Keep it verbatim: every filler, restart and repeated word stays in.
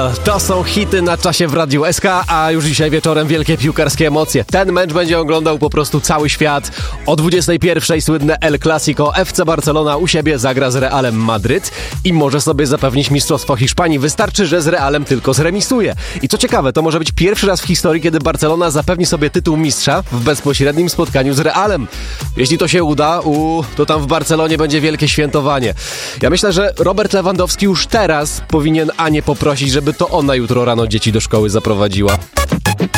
Real. To są hity na czasie w Radiu S K, a już dzisiaj wieczorem wielkie piłkarskie emocje. Ten mecz będzie oglądał po prostu cały świat. O dwudziestej pierwszej słynne El Clasico. F C Barcelona u siebie zagra z Realem Madryt i może sobie zapewnić mistrzostwo Hiszpanii. Wystarczy, że z Realem tylko zremisuje. I co ciekawe, to może być pierwszy raz w historii, kiedy Barcelona zapewni sobie tytuł mistrza w bezpośrednim spotkaniu z Realem. Jeśli to się uda, u, to tam w Barcelonie będzie wielkie świętowanie. Ja myślę, że Robert Lewandowski już teraz powinien Anię poprosić, żeby to ona jutro rano dzieci do szkoły zaprowadziła.